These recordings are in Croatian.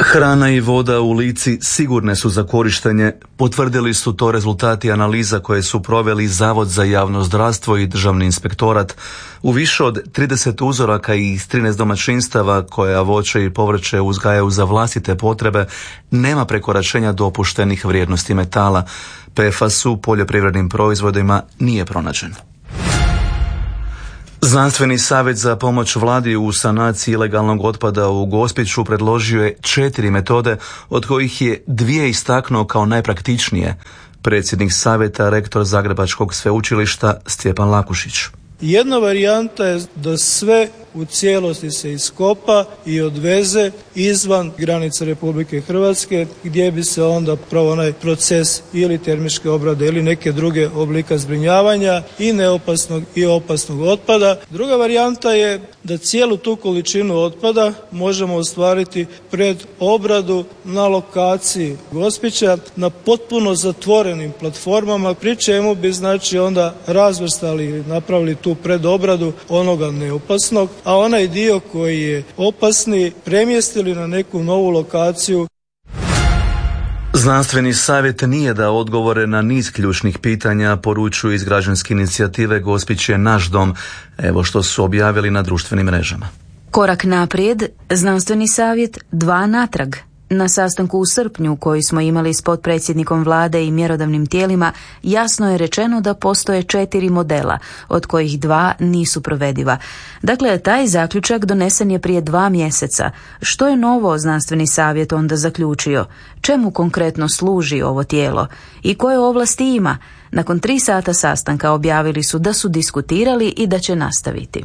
Hrana i voda u Lici sigurne su za korištenje, potvrdili su to rezultati analiza koje su proveli Zavod za javno zdravstvo i Državni inspektorat. U više od 30 uzoraka i 13 domaćinstava koja voće i povrće uzgajaju za vlastite potrebe nema prekoračenja dopuštenih vrijednosti metala. PFAS u poljoprivrednim proizvodima nije pronađen. Znanstveni savjet za pomoć vladi u sanaciji ilegalnog otpada u Gospiću predložio je 4 metode, od kojih je 2 istaknuo kao najpraktičnije. Predsjednik savjeta, rektor Zagrebačkog sveučilišta Stjepan Lakušić. Jedna varijanta je da sve u cijelosti se iskopa i odveze izvan granica Republike Hrvatske, gdje bi se onda pravo onaj proces ili termičke obrade ili neke druge oblika zbrinjavanja i neopasnog i opasnog otpada. Druga varijanta je da cijelu tu količinu otpada možemo ostvariti pred obradu na lokaciji Gospića na potpuno zatvorenim platformama, pri čemu bi znači onda razvrstali ili napravili tu predobradu onoga neopasnog, a onaj dio koji je opasni premjestili na neku novu lokaciju. Znanstveni savjet nije dao odgovore na niz ključnih pitanja, poručuju iz građanske inicijative Gospić je naš dom, evo što su objavili na društvenim mrežama. Korak naprijed, znanstveni savjet 2 natrag. Na sastanku u srpnju koji smo imali s potpredsjednikom vlade i mjerodavnim tijelima jasno je rečeno da postoje 4 modela, od kojih 2 nisu provediva. Dakle, taj zaključak donesen je prije 2 mjeseca. Što je novo znanstveni savjet onda zaključio? Čemu konkretno služi ovo tijelo? I koje ovlasti ima? Nakon 3 sata sastanka objavili su da su diskutirali i da će nastaviti.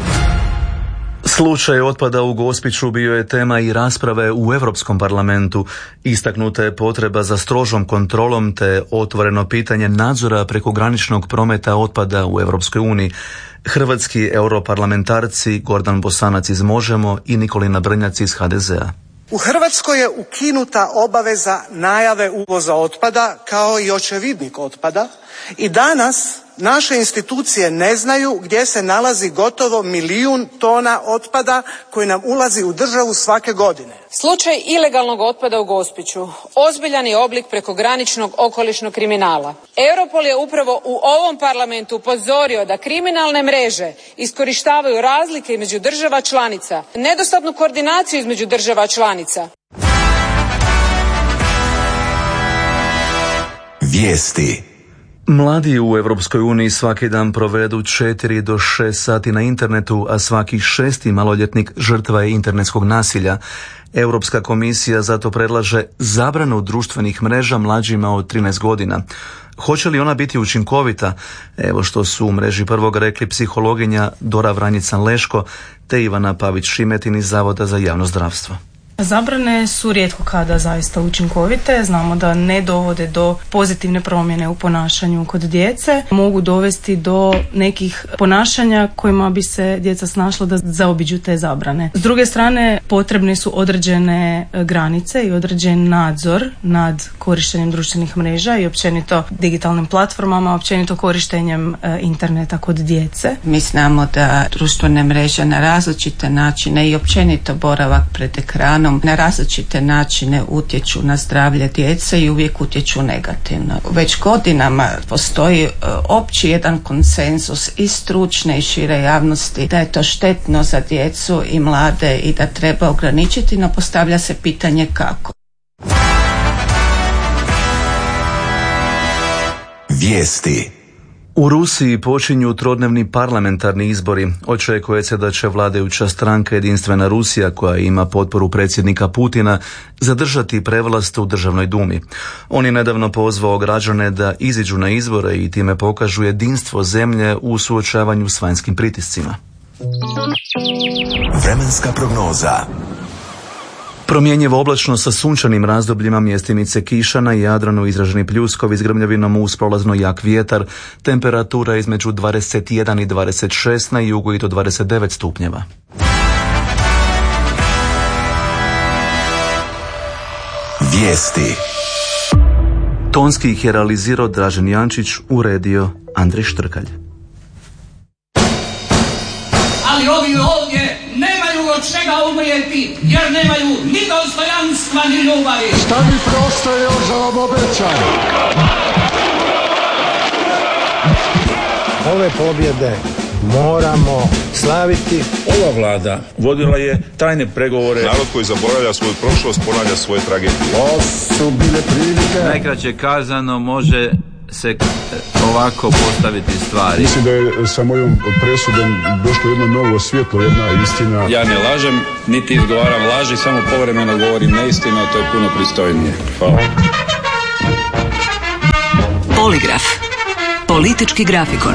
Slučaj otpada u Gospiću bio je tema i rasprave u Europskom parlamentu. Istaknuta je potreba za strožom kontrolom te otvoreno pitanje nadzora prekograničnog prometa otpada u Europskoj uniji. Hrvatski europarlamentarci Gordan Bosanac iz Možemo i Nikolina Brnjac iz HDZ-a. U Hrvatskoj je ukinuta obaveza najave uvoza otpada kao i očevidnik otpada i danas naše institucije ne znaju gdje se nalazi gotovo 1 milijun tona otpada koji nam ulazi u državu svake godine. Slučaj ilegalnog otpada u Gospiću ozbiljan je oblik prekograničnog okolišnog kriminala. Europol je upravo u ovom parlamentu upozorio da kriminalne mreže iskorištavaju razlike između država članica, nedostatnu koordinaciju između država članica. Vijesti. Mladi u Europskoj uniji svaki dan provedu 4 do 6 sati na internetu, a svaki 6. maloljetnik žrtva je internetskog nasilja. Europska komisija zato predlaže zabranu društvenih mreža mlađima od 13 godina. Hoće li ona biti učinkovita? Evo što su u mreži Prvog rekli psihologinja Dora Vranjica-Leško te Ivana Pavić-Šimetin iz Zavoda za javno zdravstvo. Zabrane su rijetko kada zaista učinkovite, znamo da ne dovode do pozitivne promjene u ponašanju kod djece, mogu dovesti do nekih ponašanja kojima bi se djeca snašla da zaobiđu te zabrane. S druge strane, potrebne su određene granice i određen nadzor nad korištenjem društvenih mreža i općenito digitalnim platformama, općenito korištenjem interneta kod djece. Mi znamo da društvene mreže na različite načine i općenito boravak pred ekranom na različite načine utječu na zdravlje djece i uvijek utječu negativno. Već godinama postoji opći jedan konsenzus i stručne i šire javnosti da je to štetno za djecu i mlade i da treba ograničiti, no postavlja se pitanje kako. Vijesti. U Rusiji počinju trodnevni parlamentarni izbori. Očekuje se da će vladajuća stranka Jedinstvena Rusija, koja ima potporu predsjednika Putina, zadržati prevlast u Državnoj dumi. On je nedavno pozvao građane da iziđu na izbore i time pokažu jedinstvo zemlje u suočavanju s vanjskim pritiscima. Vremenska prognoza. Promjenjivo oblačno sa sunčanim razdobljima, mjestimice kiša, na Jadranu izraženi pljuskovi s grmljavinom uz prolazno jak vjetar, temperatura između 21 i 26, na jugu i do 29 stupnjeva. Vijesti. Tonski ih je realizirao Dražen Jančić, uredio Andrej Štrkalj. Ali ovi ovdje nemaju od čega umrijeti, jer nemaju ni dostojanstva ni ljubavi. Šta mi preostaje još za vam obećam? Ove pobjede moramo slaviti. Ova vlada vodila je tajne pregovore. Narod koji zaboravlja svoju prošlost ponavlja svoje tragedije. To su bile prilike. Najkraće kazano može se ovako postaviti stvari. Mislim da je sa mojom presudom došlo jedno novo svjetlo, jedna istina. Ja ne lažem, niti izgovaram laži, samo povremeno govorim neistinu, a to je puno pristojnije. Hvala. Poligraf. Politički grafikon.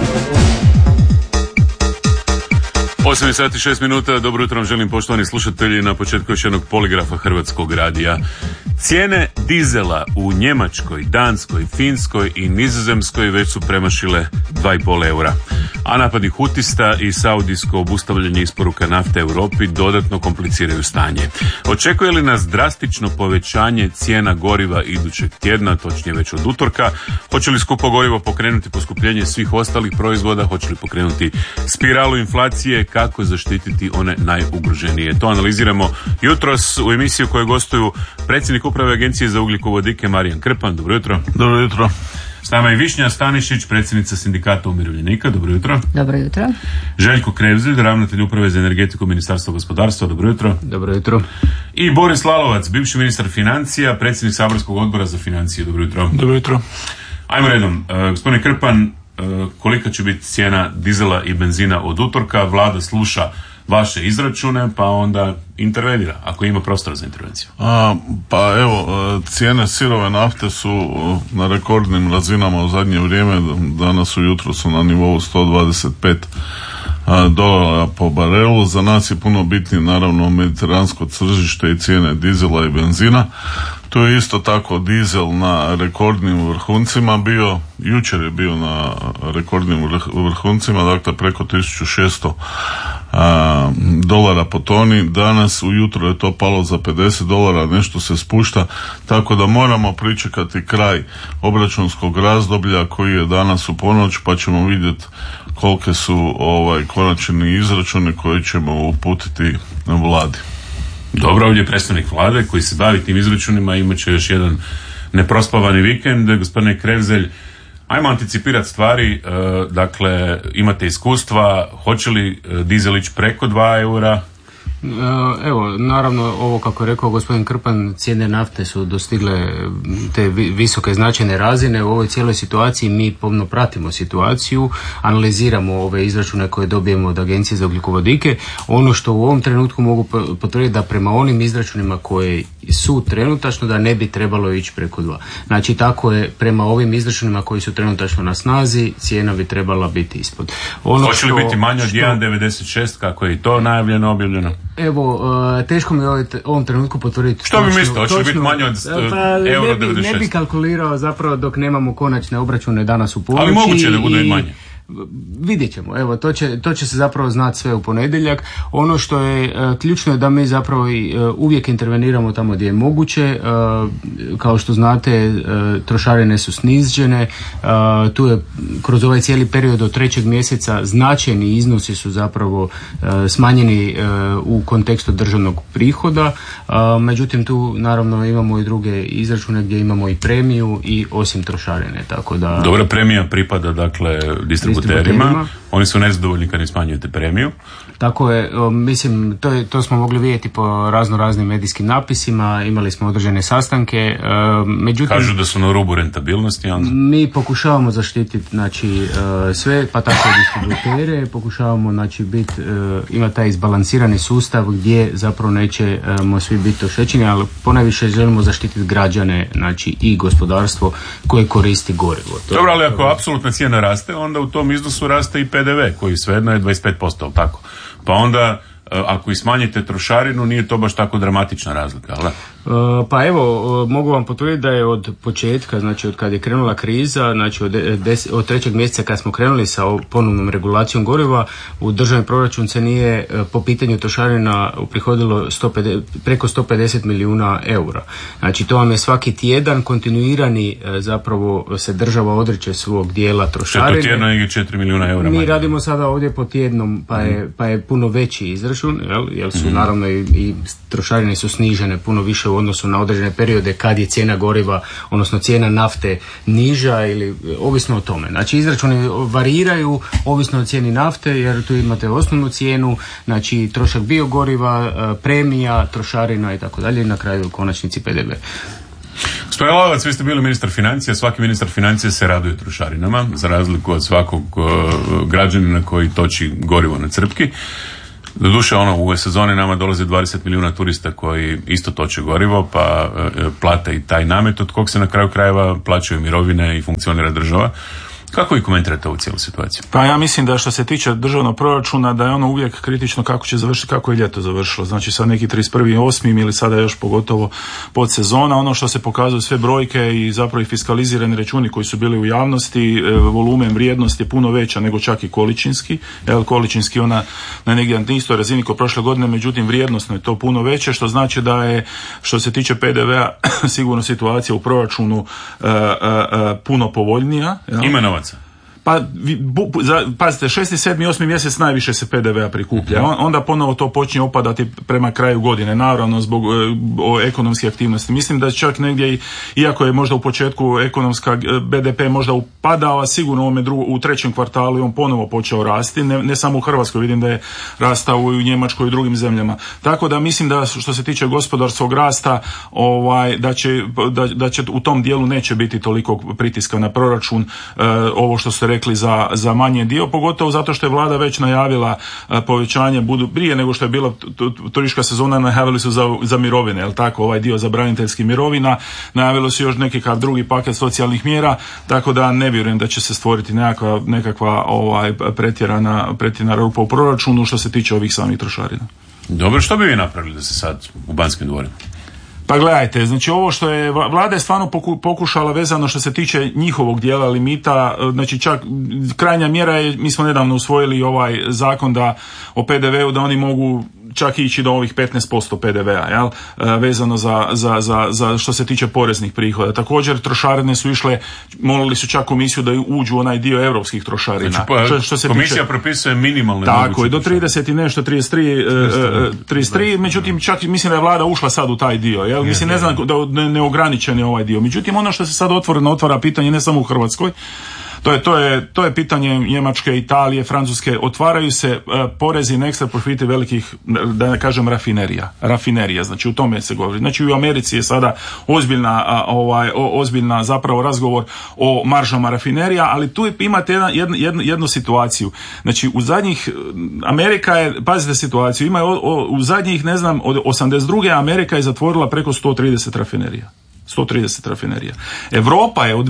8 sati 6 minuta, dobro jutro vam želim poštovani slušatelji na početku još jednog poligrafa Hrvatskog radija. Cijene dizela u Njemačkoj, Danskoj, Finskoj i Nizozemskoj već su premašile 2,5 eura. A napadi hutista i saudijsko obustavljanje isporuka nafte Europi dodatno kompliciraju stanje. Očekuje li nas drastično povećanje cijena goriva idućeg tjedna, točnije već od utorka? Hoće li skupo gorivo pokrenuti poskupljenje svih ostalih proizvoda? Hoće li pokrenuti spiralu inflacije? Kako zaštititi one najugroženije? To analiziramo jutros u emisiji u kojoj gostuju predsjednik Uprave Agencije za ugljikovodike Marijan Krpan. Dobro jutro. Dobro jutro. S nama je Višnja Stanišić, predsjednica Sindikata umirovljenika. Dobro jutro. Dobro jutro. Željko Krevzelj, ravnatelj Uprave za energetiku Ministarstva gospodarstva. Dobro jutro. Dobro jutro. I Boris Lalovac, bivši ministar financija, predsjednik Saborskog odbora za financije. Dobro jutro. Dobro jutro. Ajmo redom. Gospodine Krpan, kolika će biti cijena dizela i benzina od utorka? Vlada sluša vaše izračune pa onda intervenira ako ima prostora za intervenciju. Pa evo, cijene sirove nafte su na rekordnim razinama u zadnje vrijeme. Danas ujutro su na nivou $125 po barelu. Za nas je puno bitnije naravno mediteransko tržište i cijene dizela i benzina. Tu je isto tako dizel na rekordnim vrhuncima bio, jučer je bio na rekordnim vrhuncima, dakle preko $1,600 po toni. Danas ujutro je to palo za $50, nešto se spušta, tako da moramo pričekati kraj obračunskog razdoblja koji je danas u ponoć, pa ćemo vidjeti kolike su konačni izračuni koje ćemo uputiti vladi. Dobro, ovdje je predstavnik vlade koji se bavi tim izračunima, imat će još jedan neprospavani vikend. Gospodine Krevzelj, ajmo anticipirati stvari, dakle imate iskustva, hoće li dizel ići preko 2 eura? Evo, naravno, ovo kako je rekao gospodin Krpan, cijene nafte su dostigle te visoke značajne razine. U ovoj cijeloj situaciji mi pomno pratimo situaciju, analiziramo ove izračune koje dobijemo od Agencije za ugljikovodike. Ono što u ovom trenutku mogu potvrditi da prema onim izračunima koje su trenutačno da ne bi trebalo ići preko 2. Znači tako je prema ovim izračunima koji su trenutačno na snazi, cijena bi trebala biti ispod. Hoće li biti manje od 1,96 kako je i to najavljeno, objavljeno? Evo, teško mi je u ovom trenutku potvrditi. Što bi mislite, hoće li biti manje od euro 96? Ne bi kalkulirao zapravo dok nemamo konačne obračune danas u ponoći. Ali moguće da bude i manje. Vidjet ćemo, evo, to će se zapravo znati sve u ponedjeljak. Ono što je ključno je da mi zapravo uvijek interveniramo tamo gdje je moguće. Kao što znate, trošarine su snižene, tu je kroz ovaj cijeli period od 3. mjeseca značajni iznosi su zapravo smanjeni u kontekstu državnog prihoda. Međutim, tu naravno imamo i druge izračune gdje imamo i premiju i osim trošarine, tako da... Dobra premija pripada, dakle, distributerima. Oni su nezadovoljni kad ne smanjujete premiju. Tako je, mislim, to smo mogli vidjeti po raznim medijskim napisima, imali smo određene sastanke. Međutim, kažu da su na rubu rentabilnosti. Onda. Mi pokušavamo zaštititi, znači, sve, pa tako i distributere, pokušavamo, znači, imati taj izbalansirani sustav gdje zapravo nećemo svi biti oštećeni, ali ponajviše želimo zaštititi građane, znači, i gospodarstvo koje koristi gorivo. Dobro, ali ako apsolutna cijena raste, onda u tom iznosu raste i PDV koji svejedno je 25%, tako? Pa onda ako i smanjite trošarinu nije to baš tako dramatična razlika, ali? Pa evo, mogu vam potvrditi da je od početka, znači od kad je krenula kriza, znači od 3. mjeseca kad smo krenuli sa ponovnom regulacijom goriva, u državni proračun se nije po pitanju trošarina uprihodilo preko 150 milijuna eura. Znači to vam je svaki tjedan kontinuirani, zapravo se država odriče svog dijela trošarine. To tjedno je 4 milijuna eura. Mi radimo sada ovdje po tjednom, pa je puno veći izračun, jer su naravno i trošarine su snižene puno više u odnosu na određene periode kad je cijena goriva, odnosno cijena nafte niža ili ovisno o tome. Znači izračuni variraju ovisno o cijeni nafte, jer tu imate osnovnu cijenu, znači trošak biogoriva, premija, trošarina i tako dalje i na kraju u konačnici PDV. Gospodin Lalovac, vi ste bili ministar financija, svaki ministar financija se raduje trošarinama, za razliku od svakog građanina koji toči gorivo na crpki. Doduše, u ovoj sezoni nama dolazi 20 milijuna turista koji isto toče gorivo, pa plate i taj namet od kog se na kraju krajeva plaćaju mirovine i funkcionira država. Kako vi komentirate ovu cijelu situaciju? Pa ja mislim da što se tiče državnog proračuna da je ono uvijek kritično kako će završiti, kako je ljeto završilo. Znači sad neki 31.8. ili sada još pogotovo podsezona. Ono što se pokazuju sve brojke i zapravo i fiskalizirani računi koji su bili u javnosti, volumen, vrijednost je puno veća nego čak i količinski. Količinski ona na negdje na istoj razini kao prošle godine, međutim vrijednostno je to puno veće, što znači da je što se tiče PDV-a sigurno situacija u proračunu puno povoljnija. Ima novaca. Pa, pazite, 6., 7., 8. mjesec najviše se PDV-a prikuplja. Onda ponovo to počinje opadati prema kraju godine, naravno zbog ekonomske aktivnosti. Mislim da čak negdje, iako je možda u početku ekonomska BDP možda upadao, a sigurno u 3. kvartalu je on ponovo počeo rasti, ne samo u Hrvatskoj, vidim da je rastao u Njemačkoj i drugim zemljama. Tako da mislim da što se tiče gospodarskog rasta, da će u tom dijelu neće biti toliko pritiska na proračun, ovo što ste rekli za manje dio, pogotovo zato što je vlada već najavila povećanje prije nego što je bila turistička sezona, najavili su za mirovine, jel tako, ovaj dio za braniteljskih mirovina, najavilo su još nekakav drugi paket socijalnih mjera, tako da ne vjerujem da će se stvoriti nekakva pretjerana rupa u proračunu što se tiče ovih samih trošarina. Dobro, što bi vi napravili da se sad u Banskim dvorima? Pa gledajte, znači ovo što je vlada je stvarno pokušala vezano što se tiče njihovog dijela limita, znači čak krajnja mjera je, mi smo nedavno usvojili ovaj zakon o PDV-u da oni mogu čak ići do ovih 15% PDV-a, jel? Vezano za što se tiče poreznih prihoda. Također trošarine su išle, molili su čak komisiju da uđu onaj dio europskih trošarina. Znači, što se komisija propisuje minimalne moguće. Tako, i do 30 i nešto, 33, međutim čak mislim da je vlada ušla sad u taj dio, jel? Mislim, ne znam da neograničen je ovaj dio. Međutim, ono što se sad otvara pitanje ne samo u Hrvatskoj, to je pitanje Njemačke, Italije, Francuske, otvaraju se porezi na ekstra profite velikih, da ne kažem, rafinerija, znači u tome se govori. Znači u Americi je sada ozbiljna zapravo razgovor o maržama rafinerija, ali tu imate jednu situaciju. Znači u zadnjih, Amerika je, pazite situaciju, ima u zadnjih, ne znam, od 82. Amerika je zatvorila preko 130 rafinerija. Europa je od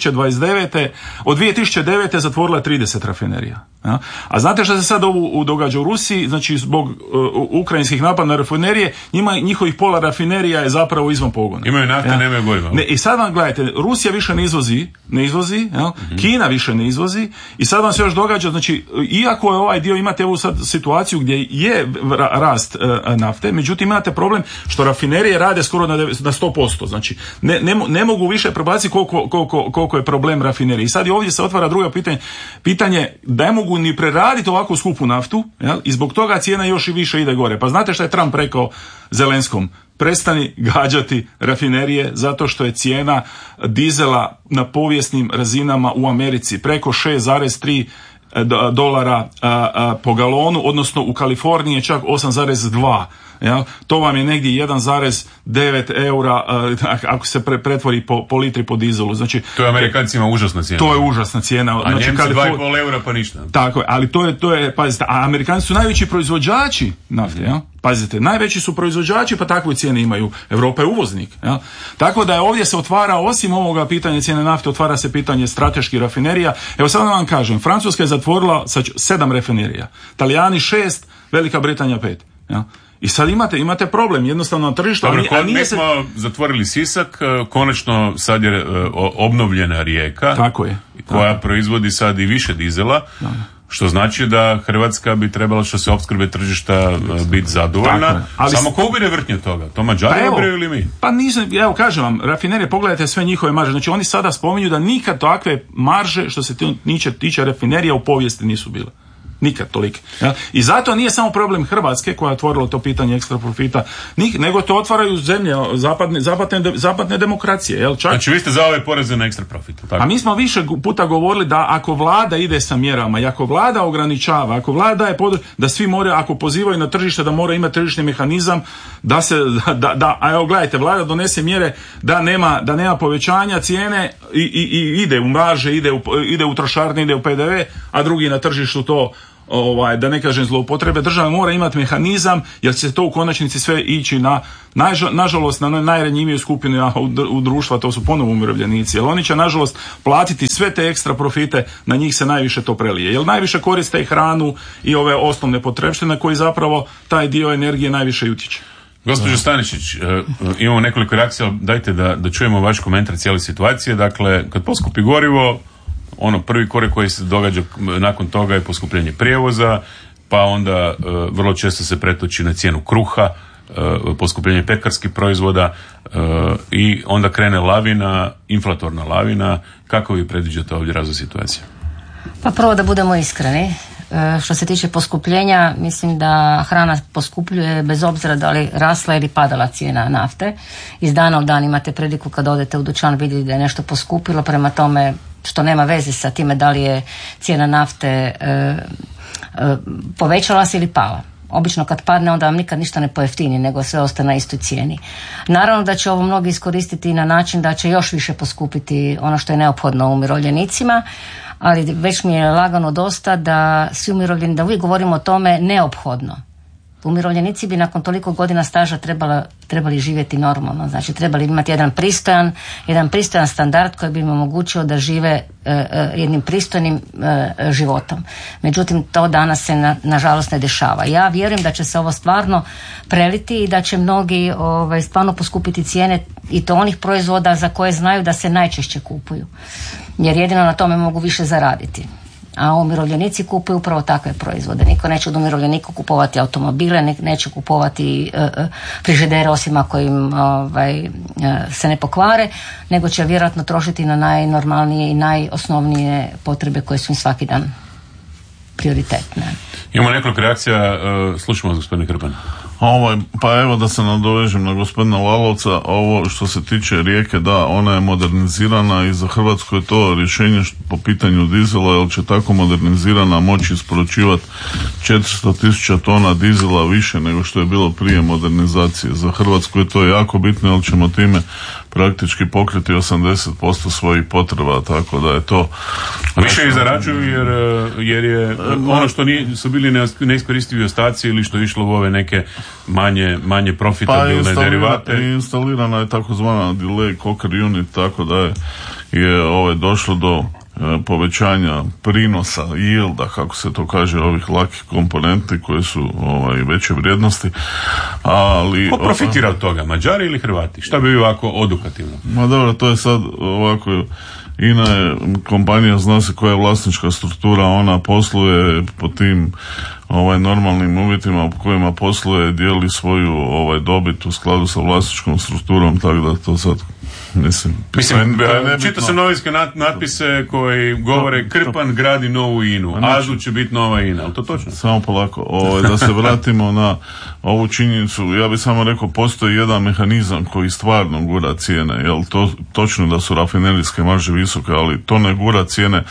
2009. zatvorila 30 rafinerija. Ja? A znate što se sad događa u Rusiji? Znači zbog ukrajinskih napada na rafinerije, njihovih pola rafinerija je zapravo izvan pogona. Imaju nafte, nemaju goriva. I sad vam gledajte, Rusija više ne izvozi, ja? Kina više ne izvozi i sad vam se još događa, znači iako je ovaj dio, imate ovu sad situaciju gdje je rast nafte, međutim imate problem što rafinerije rade skoro na 100%, znači ne mogu više prebaciti koliko je problem rafinerije. I sad ovdje se otvara drugo pitanje da ne mogu ni preraditi ovako skupu naftu, jel? I zbog toga cijena još i više ide gore. Pa znate što je Trump rekao Zelenskom? Prestani gađati rafinerije zato što je cijena dizela na povijesnim razinama u Americi preko $6.3 po galonu, odnosno u Kaliforniji je čak 8,2. Ja, to vam je negdje 1,9 eura ako se pretvori po litri po dizelu. Znači, to je Amerikancima užasna cijena. To je užasna cijena. A znači, Njemci 2,5 eura pa ništa. Tako je, ali to je, pazite, a Amerikanci su najveći proizvođači nafte, ja? Pazite, najveći su proizvođači pa takve cijene imaju. Europa je uvoznik. Ja? Tako da je ovdje se otvara, osim ovoga pitanja cijene nafte, otvara se pitanje strateških rafinerija. Evo sad vam kažem, Francuska je zatvorila 7 rafinerija, Talijani 6, Velika Britanija 5. Ja? I sad imate problem jednostavno na tržištu. Dobro, mi smo zatvorili Sisak, konačno sad je obnovljena Rijeka. Tako je. Koja proizvodi sad i više dizela. Što znači da Hrvatska bi trebala što se opskrbe tržišta biti zadovoljna. Samo ko ubire vrhnje toga? To Mađari ubiru ili mi? Pa nisam, evo kažem vam, rafinerije, pogledajte sve njihove marže. Znači oni sada spominju da nikad takve marže što se tiče rafinerija u povijesti nisu bile. Nikad tolike. Ja? I zato nije samo problem Hrvatske koja je otvorila to pitanje ekstra profita, nego to otvaraju zemlje zapadne demokracije. Jel? Znači vi ste za ove poreze na ekstra profit. A mi smo više puta govorili da ako vlada ide sa mjerama i ako vlada ograničava, ako vlada je da svi moraju, ako pozivaju na tržište da mora imati tržišni mehanizam, a evo gledajte, vlada donese mjere da nema povećanja cijene i ide u marže, ide u trošarine, ide u PDV, a drugi na tržištu to da ne kažem zloupotrebe. Država mora imati mehanizam jer će to u konačnici sve ići nažalost na najranjiviju skupinu u društva, to su ponovo umirovljenici, jer oni će nažalost platiti sve te ekstra profite, na njih se najviše to prelije, jer najviše koriste i hranu i ove osnovne potrepštine koji zapravo taj dio energije najviše utječe. Gospođo Staničić, imamo nekoliko reakcija, dajte da čujemo vaš komentar cijele situacije. Dakle, kad poskupi gorivo, prvi korak koji se događa nakon toga je poskupljenje prijevoza, pa onda vrlo često se pretoči na cijenu kruha, poskupljenje pekarskih proizvoda i onda krene lavina, inflatorna lavina. Kako vi predviđate ovdje razvoj situacije? Pa prvo da budemo iskreni. Što se tiče poskupljenja, mislim da hrana poskupljuje bez obzira da li rasla ili padala cijena nafte. Iz dana u dan imate priliku kad odete u dućan vidjeti da je nešto poskupilo, prema tome što nema veze sa time da li je cijena nafte povećala se ili pala. Obično kad padne onda vam nikad ništa ne pojeftini, nego sve ostaje na istoj cijeni. Naravno da će ovo mnogi iskoristiti na način da će još više poskupiti ono što je neophodno umirovljenicima, ali već mi je lagano dosta da svi umirovljenici, da uvijek govorimo o tome neophodno. Umirovljenici bi nakon toliko godina staža trebali živjeti normalno, znači trebali imati jedan pristojan standard koji bi im omogućio da žive jednim pristojnim životom. Međutim, to danas se nažalost ne dešava. Ja vjerujem da će se ovo stvarno preliti i da će mnogi stvarno poskupiti cijene i to onih proizvoda za koje znaju da se najčešće kupuju. Jer jedino na tome mogu više zaraditi. A umirovljenici kupuju upravo takve proizvode. Niko neće od umirovljenika kupovati automobile, neće kupovati frižidere osim ako im se ne pokvare, nego će vjerojatno trošiti na najnormalnije i najosnovnije potrebe koje su im svaki dan prioritetne. Imamo nekoliko reakcija, slušamo vas gospodine Krpan. Pa evo da se nadovežem na gospodina Lalovca, ovo što se tiče Rijeke, da, ona je modernizirana i za Hrvatsku je to rješenje po pitanju dizela, jer će tako modernizirana moći isporučivati 400.000 tona dizela više nego što je bilo prije modernizacije. Za Hrvatsku je to jako bitno, jer ćemo time praktički pokriti 80% svojih potreba, tako da je to... Više i zarađuju jer je ono što su bili neiskoristivi ostaci ili što je išlo u ove neke manje profitabilne derivate. Instalirana je takozvana delay coker unit, tako da je došlo do povećanja prinosa, yielda, kako se to kaže, ovih lakih komponenti koje su veće vrijednosti. Ali ko profitira od toga, Mađari ili Hrvati? Šta bi ovako odukativno? Ma dobro, to je sad ovako, INA je kompanija, zna se koja je vlasnička struktura, ona posluje po tim normalnim uvjetima u kojima posluje, dijeli svoju dobit u skladu sa vlasničkom strukturom, tako da to sad mislim čita se novinske natpise koji govore Krpan gradi novu INU, Ažu će biti nova INA, ali to točno? Samo polako, da se vratimo na ovu činjenicu, ja bih samo rekao, postoji jedan mehanizam koji stvarno gura cijene, jel to točno da su rafinerijske marže visoke, ali to ne gura cijene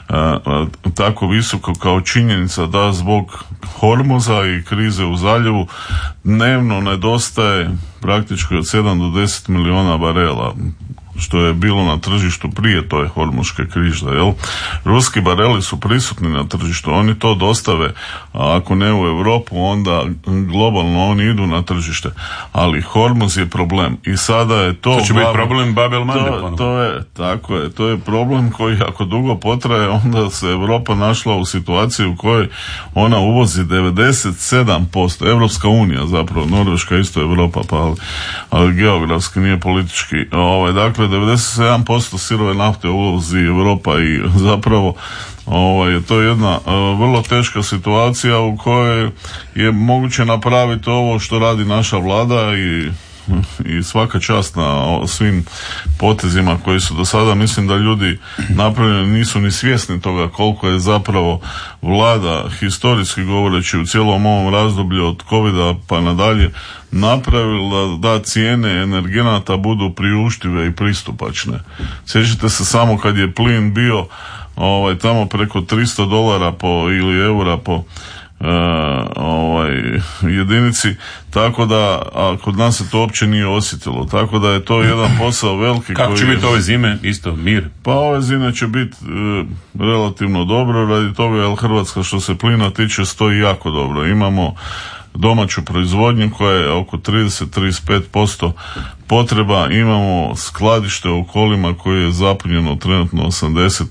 tako visoko kao činjenica da zbog Hormuza i krize u zaljevu dnevno nedostaje praktički od 7 do 10 milijuna barela, što je bilo na tržištu prije toj Hormuške križe, jel? Ruski bareli su prisutni na tržištu, oni to dostave, a ako ne u Europu, onda globalno oni idu na tržište, ali Hormuz je problem i sada je to... To će biti problem Babel Mande. To je problem koji ako dugo potraje, onda se Europa našla u situaciji u kojoj ona uvozi 97%, Europska unija zapravo, Norveška isto Europa, pa ali geografski nije politički. Dakle, 97% sirove nafte uvozi Europa i zapravo to je jedna vrlo teška situacija u kojoj je moguće napraviti ovo što radi naša vlada i svaka čast na svim potezima koji su do sada. Mislim da ljudi napravljeni nisu ni svjesni toga koliko je zapravo vlada, historijski govoreći, u cijelom ovom razdoblju od covida pa nadalje napravila da cijene energenata budu priuštive i pristupačne. Sjećate se samo kad je plin bio tamo preko $300 ili eura po jedinici, tako da kod nas se to uopće nije osjetilo, tako da je to jedan posao veliki. Kako će biti ove zime? Isto mir? Pa ove zime će biti relativno dobro radi toga, jer Hrvatska što se plina tiče stoji jako dobro. Imamo domaću proizvodnju koja je oko 30-35% potreba, imamo skladište u kolima koje je zapunjeno trenutno 80%,